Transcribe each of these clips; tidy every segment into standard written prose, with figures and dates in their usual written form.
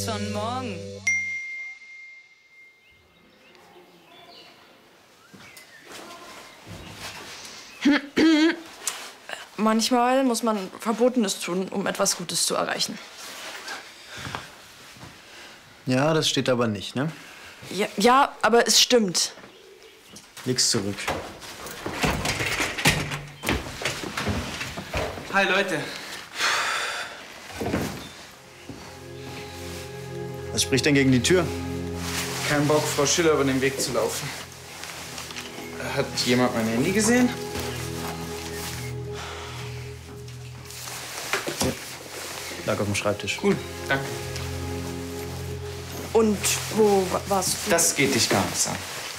schon morgen. Manchmal muss man Verbotenes tun, um etwas Gutes zu erreichen. Ja, das steht aber nicht, ne? Ja, aber es stimmt. Leg's zurück. Hi, Leute. Was spricht denn gegen die Tür? Kein Bock, Frau Schiller über den Weg zu laufen. Hat jemand mein Handy gesehen? Ja. Lag auf dem Schreibtisch. Cool, danke. Und wo warst du? Das geht dich gar nichts an.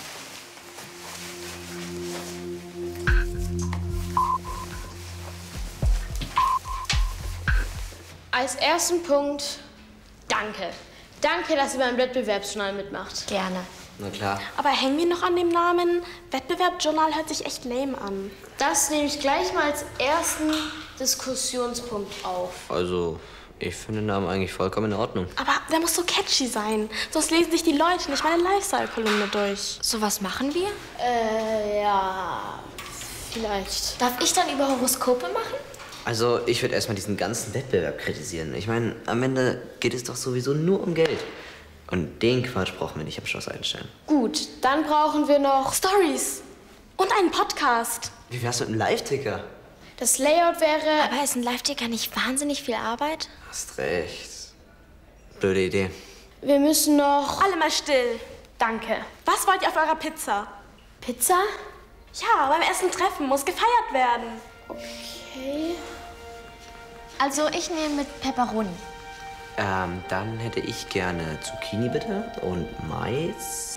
Als ersten Punkt, danke. Danke, dass ihr beim Wettbewerbsjournal mitmacht. Gerne. Na klar. Aber hängen wir noch an dem Namen? Wettbewerbsjournal hört sich echt lame an. Das nehme ich gleich mal als ersten Diskussionspunkt auf. Also, ich finde den Namen eigentlich vollkommen in Ordnung. Aber der muss so catchy sein. Sonst lesen sich die Leute nicht meine Lifestyle-Kolumne durch. So was machen wir? Ja, vielleicht. Darf ich dann über Horoskope machen? Also, ich würde erstmal diesen ganzen Wettbewerb kritisieren. Ich meine, am Ende geht es doch sowieso nur um Geld. Und den Quatsch brauchen wir nicht am Schloss einstellen. Gut, dann brauchen wir noch Stories. Und einen Podcast. Wie wär's mit einem Live-Ticker? Das Layout wäre... Aber ist ein Live-Ticker nicht wahnsinnig viel Arbeit? Hast recht. Blöde Idee. Wir müssen noch... Alle mal still. Danke. Was wollt ihr auf eurer Pizza? Pizza? Ja, beim ersten Treffen muss gefeiert werden. Okay. Also ich nehme mit Pepperoni. Dann hätte ich gerne Zucchini bitte und Mais.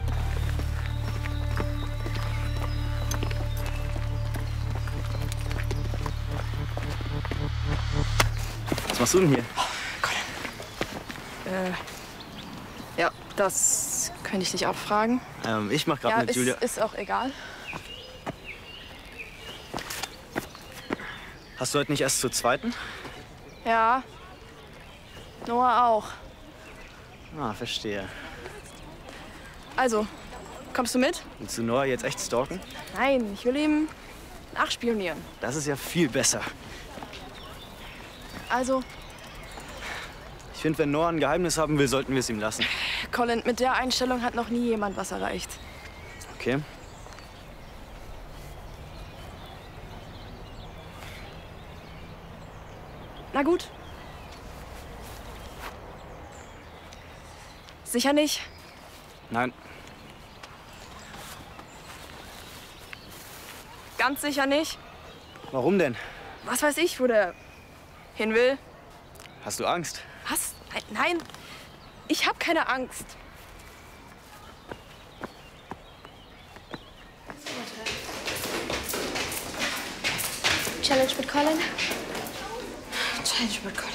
Was machst du denn hier? Ja, das könnte ich nicht abfragen. Ich mach gerade Ja, mit Julia. ist auch egal. Hast du heute nicht erst zur zweiten? Ja, Noah auch. Ah, verstehe. Also, kommst du mit? Willst du Noah jetzt echt stalken? Nein, ich will ihm nachspionieren. Das ist ja viel besser. Also, Ich finde, wenn Noah ein Geheimnis haben will, sollten wir es ihm lassen. Colin, mit der Einstellung hat noch nie jemand was erreicht. Okay? Na gut. Sicher nicht? Nein. Ganz sicher nicht? Warum denn? Was weiß ich, wo der hin will? Hast du Angst? Was? Nein, ich habe keine Angst. Challenge mit Colin? Challenge mit Colin.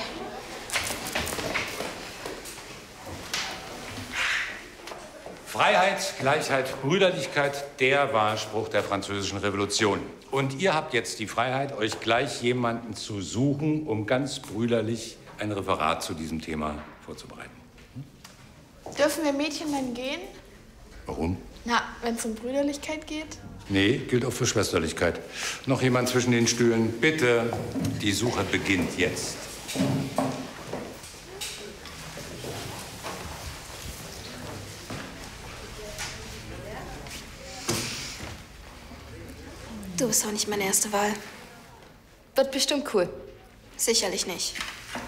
Freiheit, Gleichheit, Brüderlichkeit, der Wahrspruch der Französischen Revolution. Und ihr habt jetzt die Freiheit, euch gleich jemanden zu suchen, um ganz brüderlich ein Referat zu diesem Thema vorzubereiten. Dürfen wir Mädchen dann gehen? Warum? Na, wenn es um Brüderlichkeit geht? Nee, gilt auch für Schwesterlichkeit. Noch jemand zwischen den Stühlen? Bitte, die Suche beginnt jetzt. Du bist auch nicht meine erste Wahl. Wird bestimmt cool. Sicherlich nicht.